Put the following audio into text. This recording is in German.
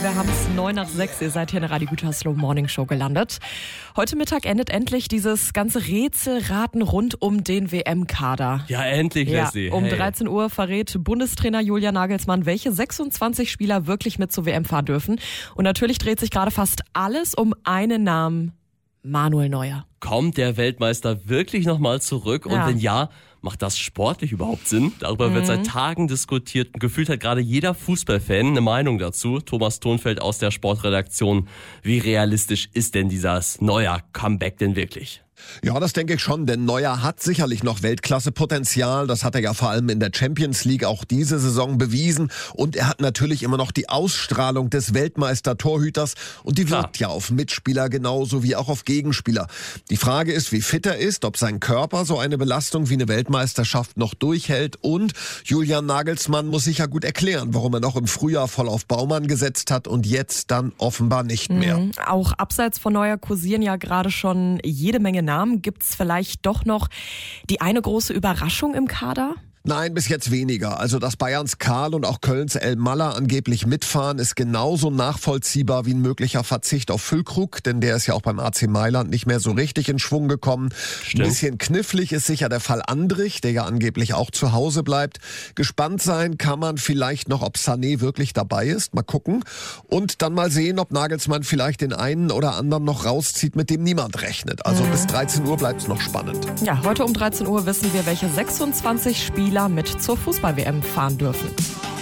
wir haben es 9:06. Ihr seid hier in der Radio Gütersloh Morning Show gelandet. Heute Mittag endet endlich dieses ganze Rätselraten rund um den WM-Kader. Ja, endlich, Leslie. Um 13 Uhr verrät Bundestrainer Julian Nagelsmann, welche 26 Spieler wirklich mit zur WM fahren dürfen. Und natürlich dreht sich gerade fast alles um einen Namen: Manuel Neuer. Kommt der Weltmeister wirklich nochmal zurück? Und wenn ja, macht das sportlich überhaupt Sinn? Darüber wird seit Tagen diskutiert. Gefühlt hat gerade jeder Fußballfan eine Meinung dazu. Thomas Thonfeld aus der Sportredaktion. Wie realistisch ist denn dieses Neuer-Comeback denn wirklich? Ja, das denke ich schon, denn Neuer hat sicherlich noch Weltklasse-Potenzial. Das hat er ja vor allem in der Champions League auch diese Saison bewiesen. Und er hat natürlich immer noch die Ausstrahlung des Weltmeister-Torhüters. Und die wirkt ja auf Mitspieler genauso wie auch auf Gegenspieler. Die Frage ist, wie fit er ist, ob sein Körper so eine Belastung wie eine Weltmeisterschaft noch durchhält. Und Julian Nagelsmann muss sich ja gut erklären, warum er noch im Frühjahr voll auf Baumann gesetzt hat und jetzt dann offenbar nicht mehr. Auch abseits von Neuer kursieren ja gerade schon jede Menge Namen. Gibt's vielleicht doch noch die eine große Überraschung im Kader? Nein, bis jetzt weniger. Also, dass Bayerns Karl und auch Kölns El Maller angeblich mitfahren, ist genauso nachvollziehbar wie ein möglicher Verzicht auf Füllkrug, denn der ist ja auch beim AC Mailand nicht mehr so richtig in Schwung gekommen. Stimmt. Ein bisschen knifflig ist sicher der Fall Andrich, der ja angeblich auch zu Hause bleibt. Gespannt sein kann man vielleicht noch, ob Sané wirklich dabei ist. Mal gucken. Und dann mal sehen, ob Nagelsmann vielleicht den einen oder anderen noch rauszieht, mit dem niemand rechnet. Also bis 13 Uhr bleibt's noch spannend. Ja, heute um 13 Uhr wissen wir, welche 26 Spieler mit zur Fußball-WM fahren dürfen.